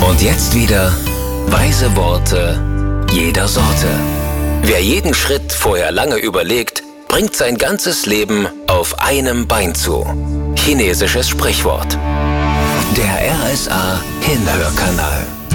Und jetzt wieder weise Worte jeder Sorte. Wer jeden Schritt vorher lange überlegt, bringt sein ganzes Leben auf einem Bein zu. Chinesisches Sprichwort. Der RSA Hinhörkanal.